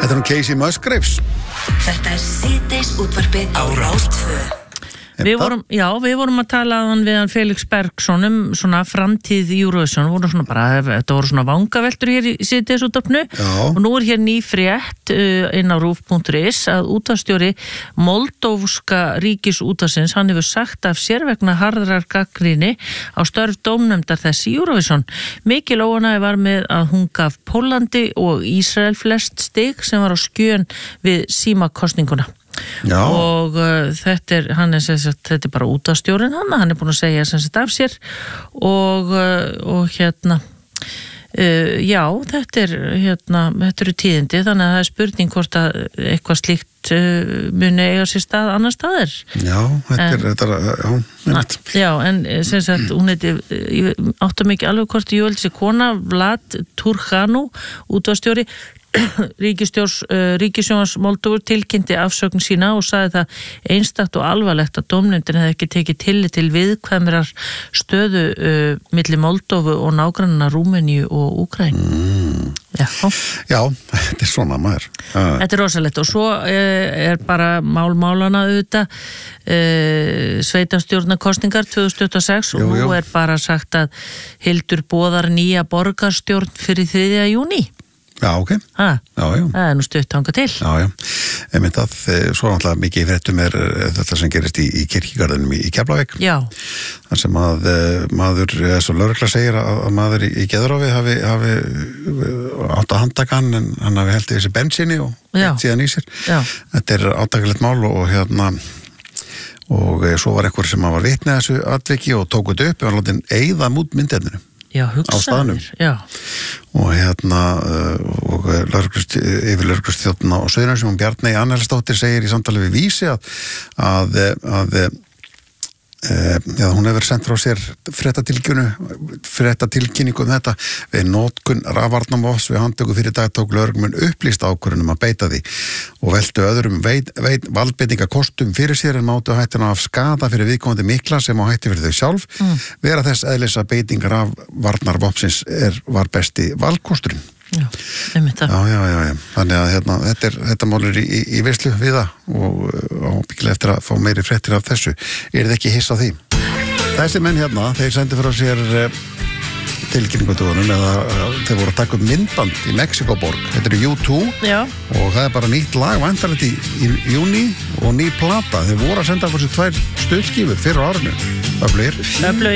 Þetta Casey Musgraves. Þetta síðdeis útvarpið á Rás 2. Við vorum að tala við hann Felix Bergsson svona framtíð Eurovision, þetta voru svona vangaveltur hér í síðdegisútvarpinu og nú hér ný frétt inn á rúv.is að útvarpsstjóri Moldóvska ríkisútvarpsins, hann hefur sagt af sér vegna harðrar gagnrýni á störf dómnefndar þess í Eurovision. Mikil óánægja var með að hún gaf Póllandi og Ísrael flest stig sem var á skjön við símakosninguna. Já. Og þetta er bara útvarpsstjórinn hann er búin að segja sem sagt af sér og þetta eru tíðindi, þannig að það er spurning hvort að eitthvað slíkt muni eiga sér stað annar staðar. Já, en sem sagt hún áttum ekki alveg hvort ég veldi sér kona Vlad Turchanu, útvarpsstjóri Ríkisjónars Moldóvu tilkynnti afsögn sína og sagði það einstakt og alvarlegt að dómnefndin hefði ekki tekið tillit til viðkvæmrar stöðu milli Moldóvu og nágrannana Rúmeníu og Úkraínu. Já, þetta er svona maður. Þetta er rosalegt og svo er bara málana auðvitað sveitarstjórnarkosningar 2026 og nú er bara sagt að Hildur boðar nýja borgarstjórn fyrir 3. júní. Já, ok. Það er nú stutt þangað til. Já. Ég myndi að svo náttúrulega mikið í fréttum er þetta sem gerist í kirkjugarðinum í Keflavík. Já. Þar sem að maður, eins og lögregla segir að maður í Geðrofi hafi átt að handtaka hann en hann hafi held í þessi bensíni og síðan í sér. Já. Þetta er átakalegt mál og svo var einhver sem var vitni að þessu atviki og tók þetta upp og hann látið eyða mút myndefninu. Já, hugsaðir, já. Og og yfirlögreglustjórn á Suðurnesjum Bjarney Annelsdóttir segir í samtali við Vísi að hún hefur sendt frá sér fréttatilkynningu þetta við notkun rafvarnarvopns við handtöku fyrir dag tók lögreglumenn upplýst ákvörðun að beita því og veltu öðrum valdbeitingakostum fyrir sér en mátu hættuna af skada fyrir viðkomandi mikla sem á hætti fyrir þau sjálf vera þess eðlis að beiting rafvarnarvopnsins var besti valkosturinn. Já, einmitt það. Já. Þannig að þetta mál er í veislu við það og ábyggilega eftir að fá meiri fréttir af þessu. Er þið ekki hiss á því? Þessi menn þeir sendi frá sér tilkynningadögunum eða þeir voru að taka upp myndband í Mexikoborg. Þetta er U2 og það er bara nýtt lag væntanlegt í júní og ný plata. Þeir voru að senda frá sér 2 stuðskífur fyrir árinu. Öflugir.